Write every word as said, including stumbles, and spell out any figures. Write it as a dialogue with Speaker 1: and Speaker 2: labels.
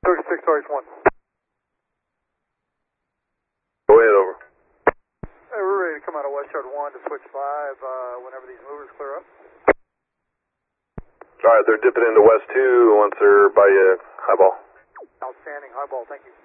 Speaker 1: thirty-six R H one.
Speaker 2: Go ahead, over.
Speaker 1: Hey, we're ready to come out of West Yard one to switch five uh, whenever these movers clear up.
Speaker 2: Alright, they're dipping into West two once they're by uh, Highball.
Speaker 1: Outstanding. Highball, thank you.